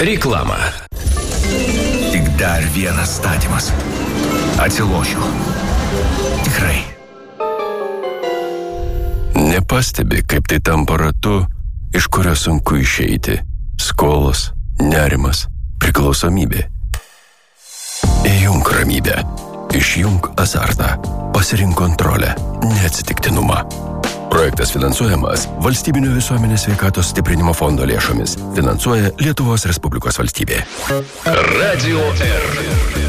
Reklama. Tik dar vienas statymas. Atsilošiu. Tikrai. Nepastebi, kaip tai tampa ratu, iš kurio sunku išeiti. Skolos, nerimas, priklausomybė. Įjunk ramybę. Išjunk azartą. Pasirink kontrolę, neatsitiktinumą. Projektas finansuojamas Valstybinio visuomenės sveikatos stiprinimo fondo lėšomis. Finansuoja Lietuvos Respublikos valstybė. Radio R.